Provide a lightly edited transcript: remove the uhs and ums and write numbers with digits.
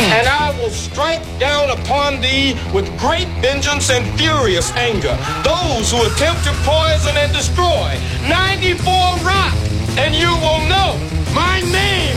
And I will strike down upon thee with great vengeance and furious anger those who attempt to poison and destroy 94 Rock, and you will know my name